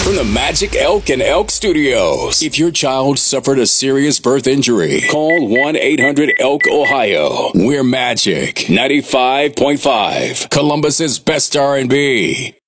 From the Magic Elk and Elk Studios. If your child suffered a serious birth injury, call 1-800-ELK Ohio. We're Magic 95.5, Columbus's best R&B.